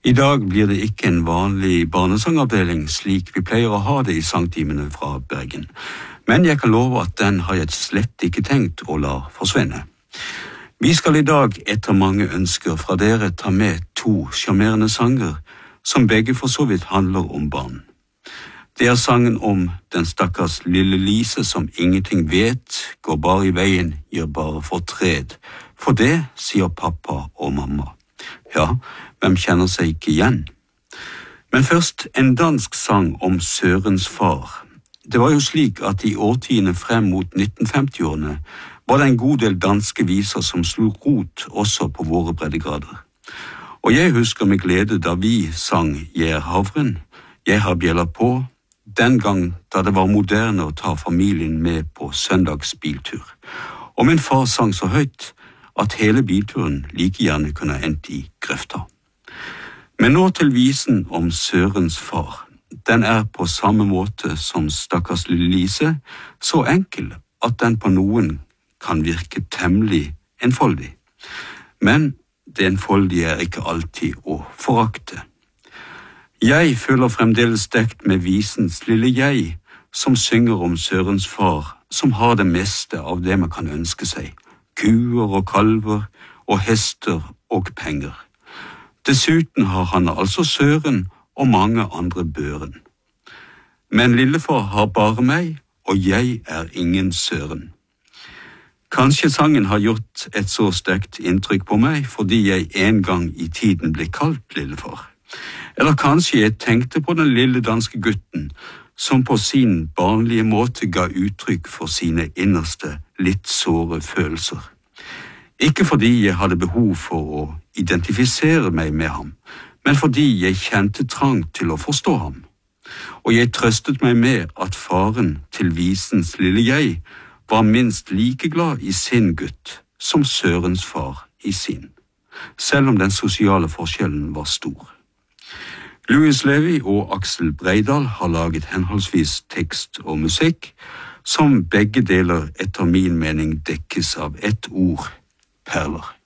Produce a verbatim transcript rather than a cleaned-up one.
I dag blir det ikke en vanlig barnesangavdeling slik vi pleier å ha det i sangtimene fra Bergen, men jeg kan love at den har jeg slett ikke tenkt å la forsvinne. Vi skal i dag etter mange ønsker fra dere ta med to charmerende sanger som begge for så vidt handler om barn. Det er sangen om den stakkars lille Lise som ingenting vet, går bare i veien, gir bare fortred. For det sier pappa og mamma. Ja, hvem kjenner seg ikke igjen? Men først en dansk sang om Sørens far. Det var jo slik at i årtiene frem mot nitten femti-årene var det en god del danske viser som slo rot også på våre breddegrader. Og jeg husker med glede da vi sang Jeg er havren, Jeg har bjeller på, den gang da det var moderne å ta familien med på søndagsbiltur. Og min far sang så høyt at hele bilturen like gjerne kunne endt i grøfta. Men nå til visen om Sørens far. Den er på samme måte som stakkars lille Lise, så enkel at den på noen kan virke temmelig enfoldig. Men det enfoldige er ikke alltid å forakte. Jeg føler fremdeles dekt med visens lille jeg, som synger om Sørens far, som har det meste av det man kan ønske seg. Kuer og kalver og hester og penger. Dessuten har han altså Søren og mange andre børen. Men lillefar har bare meg, og jeg er ingen Søren. Kanskje sangen har gjort et så sterkt inntrykk på meg fordi jeg en gang i tiden ble kalt lillefar. Eller kanskje jeg tenkte på den lille danske gutten som på sin barnlige måte ga uttrykk for sine innerste, litt såre følelser. Ikke fordi jeg hadde behov for å identifisere meg med ham, men fordi jeg kjente trang til å forstå ham. Og jeg trøstet meg med at faren til visens lille jeg var minst like glad i sin gutt som Sørens far i sin, selv om den sosiale forskjellen var stor. Louis Levi og Aksel Breidal har laget henholdsvis tekst og musikk, som begge deler etter min mening dekkes av ett ord: perler.